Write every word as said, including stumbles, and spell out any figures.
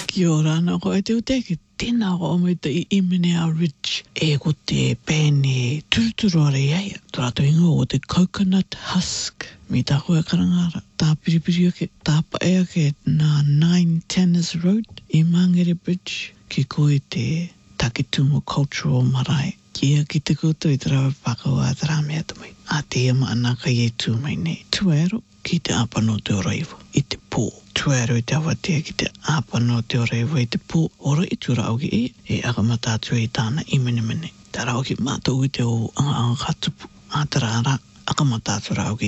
Kia ora ana ko e te o te ki tēnā ko o mai te i Imanea Ridge e ko te pēne turuturu are iai. Tō rātou ingo o te coconut husk. Mi tā koe karangara. Tā piripiri ake, tā pae ake nā nine Tanners Road i Mangere Bridge ki koe te Takitumu Cultural Marae. Kia ki te koutou i te rawa whakau a te rāme atu mai. A te ima ana kai e tū mai nei. Tuero ki te apano te oraiwa i te pō. Tuero i te awatea ki te apano te oraiwa i te pō. Ora i tura au ki e, e akamata atu i tāna i mene mene. Tā rau ki mātou i te o anga anga katupu. A te rāra, akamata atu rau ki